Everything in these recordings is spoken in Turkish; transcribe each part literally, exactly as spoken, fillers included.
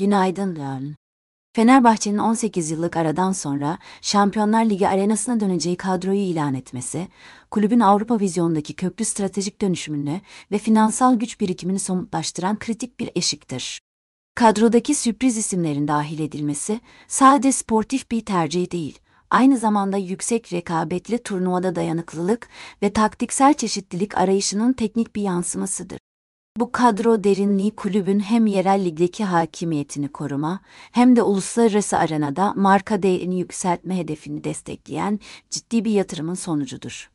Günaydın Leon. Fenerbahçe'nin on sekiz yıllık aradan sonra Şampiyonlar Ligi arenasına döneceği kadroyu ilan etmesi, kulübün Avrupa vizyondaki köklü stratejik dönüşümünü ve finansal güç birikimini somutlaştıran kritik bir eşiktir. Kadrodaki sürpriz isimlerin dahil edilmesi sadece sportif bir tercih değil, aynı zamanda yüksek rekabetli turnuvada dayanıklılık ve taktiksel çeşitlilik arayışının teknik bir yansımasıdır. Bu kadro derinliği kulübün hem yerel ligdeki hakimiyetini koruma hem de uluslararası arenada marka değerini yükseltme hedefini destekleyen ciddi bir yatırımın sonucudur.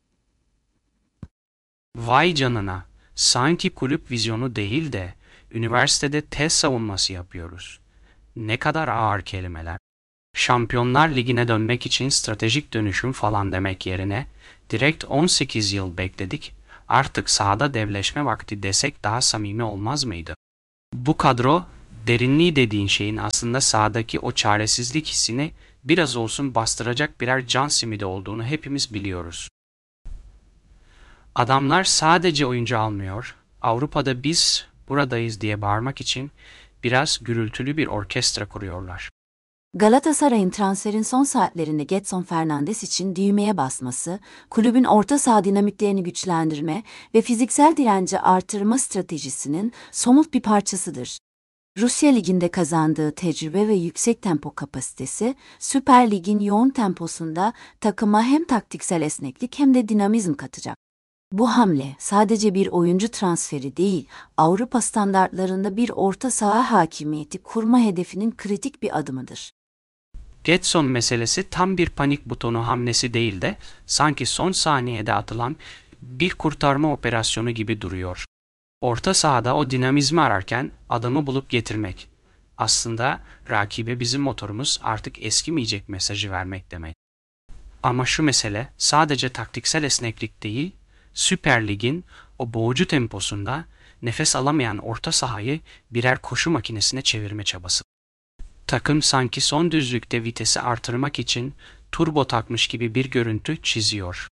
Vay canına, sanki kulüp vizyonu değil de üniversitede tez savunması yapıyoruz. Ne kadar ağır kelimeler. Şampiyonlar Ligi'ne dönmek için stratejik dönüşüm falan demek yerine direkt on sekiz yıl bekledik, artık sahada devleşme vakti desek daha samimi olmaz mıydı? Bu kadro, derinliği dediğin şeyin aslında sahadaki o çaresizlik hissini biraz olsun bastıracak birer can simidi olduğunu hepimiz biliyoruz. Adamlar sadece oyuncu almıyor, Avrupa'da biz buradayız diye bağırmak için biraz gürültülü bir orkestra kuruyorlar. Galatasaray'ın transferin son saatlerinde Gedson Fernandes için düğmeye basması, kulübün orta saha dinamiklerini güçlendirme ve fiziksel direnci artırma stratejisinin somut bir parçasıdır. Rusya Ligi'nde kazandığı tecrübe ve yüksek tempo kapasitesi, Süper Lig'in yoğun temposunda takıma hem taktiksel esneklik hem de dinamizm katacak. Bu hamle sadece bir oyuncu transferi değil, Avrupa standartlarında bir orta saha hakimiyeti kurma hedefinin kritik bir adımıdır. Gedson meselesi tam bir panik butonu hamlesi değil de sanki son saniyede atılan bir kurtarma operasyonu gibi duruyor. Orta sahada o dinamizmi ararken adamı bulup getirmek. Aslında rakibe bizim motorumuz artık eskimeyecek mesajı vermek demek. Ama şu mesele sadece taktiksel esneklik değil, Süper Lig'in o boğucu temposunda nefes alamayan orta sahayı birer koşu makinesine çevirme çabası. Takım sanki son düzlükte vitesi artırmak için turbo takmış gibi bir görüntü çiziyor.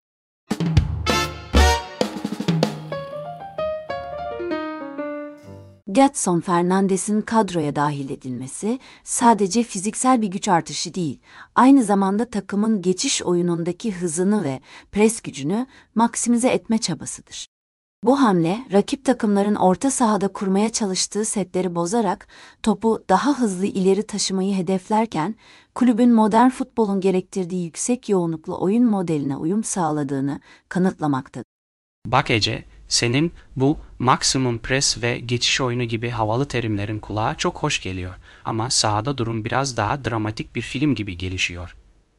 Gedson Fernandes'in kadroya dahil edilmesi sadece fiziksel bir güç artışı değil, aynı zamanda takımın geçiş oyunundaki hızını ve pres gücünü maksimize etme çabasıdır. Bu hamle, rakip takımların orta sahada kurmaya çalıştığı setleri bozarak topu daha hızlı ileri taşımayı hedeflerken, kulübün modern futbolun gerektirdiği yüksek yoğunluklu oyun modeline uyum sağladığını kanıtlamaktadır. Bak Ece, senin bu maksimum pres ve geçiş oyunu gibi havalı terimlerin kulağa çok hoş geliyor. Ama sahada durum biraz daha dramatik bir film gibi gelişiyor.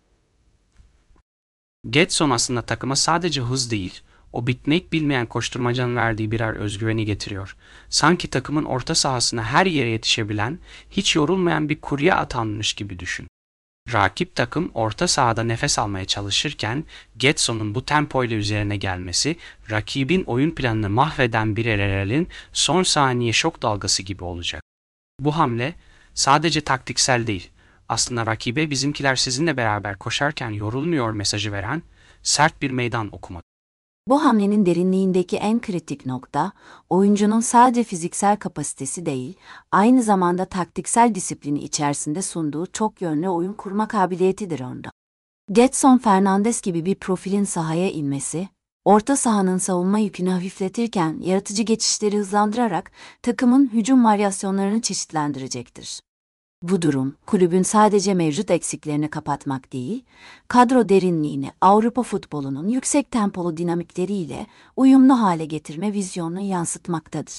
Gedson aslında takıma sadece hız değil, o bitmek bilmeyen koşturmacanın verdiği birer özgüveni getiriyor. Sanki takımın orta sahasına her yere yetişebilen, hiç yorulmayan bir kurye atanmış gibi düşün. Rakip takım orta sahada nefes almaya çalışırken Gedson'un bu tempoyla üzerine gelmesi, rakibin oyun planını mahveden bir elelelin son saniye şok dalgası gibi olacak. Bu hamle sadece taktiksel değil, aslında rakibe bizimkiler sizinle beraber koşarken yorulmuyor mesajı veren sert bir meydan okuma. Bu hamlenin derinliğindeki en kritik nokta, oyuncunun sadece fiziksel kapasitesi değil, aynı zamanda taktiksel disiplini içerisinde sunduğu çok yönlü oyun kurma kabiliyetidir onda. Gedson Fernandes gibi bir profilin sahaya inmesi, orta sahanın savunma yükünü hafifletirken yaratıcı geçişleri hızlandırarak takımın hücum varyasyonlarını çeşitlendirecektir. Bu durum, kulübün sadece mevcut eksiklerini kapatmak değil, kadro derinliğini Avrupa futbolunun yüksek tempolu dinamikleriyle uyumlu hale getirme vizyonunu yansıtmaktadır.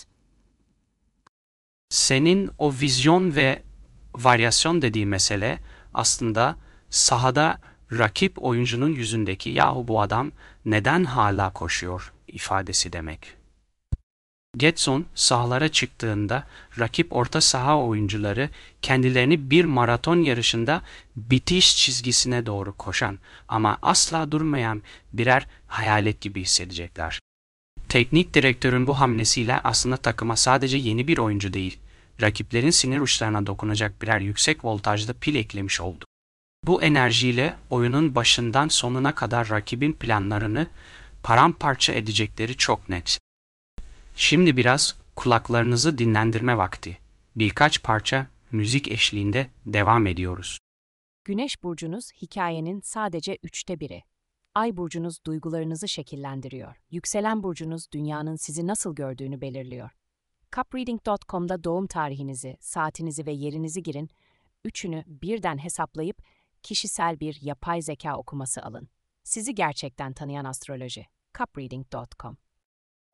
Senin o vizyon ve varyasyon dediği mesele aslında sahada rakip oyuncunun yüzündeki "yahu bu adam neden hala koşuyor" ifadesi demek. Gedson sahalara çıktığında rakip orta saha oyuncuları kendilerini bir maraton yarışında bitiş çizgisine doğru koşan ama asla durmayan birer hayalet gibi hissedecekler. Teknik direktörün bu hamlesiyle aslında takıma sadece yeni bir oyuncu değil, rakiplerin sinir uçlarına dokunacak birer yüksek voltajlı pil eklemiş oldu. Bu enerjiyle oyunun başından sonuna kadar rakibin planlarını paramparça edecekleri çok net. Şimdi biraz kulaklarınızı dinlendirme vakti. Birkaç parça müzik eşliğinde devam ediyoruz. Güneş burcunuz hikayenin sadece üçte biri. Ay burcunuz duygularınızı şekillendiriyor. Yükselen burcunuz dünyanın sizi nasıl gördüğünü belirliyor. cupreading nokta com'da doğum tarihinizi, saatinizi ve yerinizi girin. Üçünü birden hesaplayıp kişisel bir yapay zeka okuması alın. Sizi gerçekten tanıyan astroloji. cupreading nokta com